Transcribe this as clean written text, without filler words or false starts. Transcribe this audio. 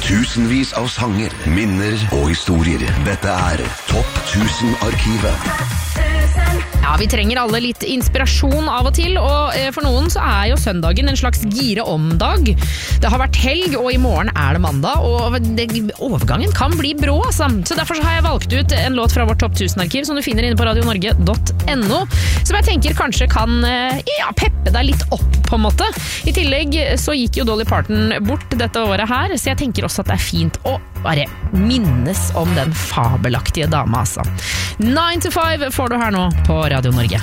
Tusenvis av sanger, minner og historier. Dette Topp 1000-arkivet. Ja, vi trenger alle litt inspirasjon av og til, og for noen så jo søndagen en slags gire-om-dag. Det har vært helg, og i morgen det mandag, og overgangen kan bli brå, altså. Så derfor så har jeg valgt ut en låt fra vårt Topp 1000-arkiv, som du finner inne på radionorge.no, som jeg tenker kanskje kan peppe deg litt opp, på en måte. I tillegg så gikk jo Dolly Parton bort dette året her, så jeg tenker også at det fint å bare minnes om den fabelaktige dama, altså. 9 to 5 får du her nå på Radio Norge.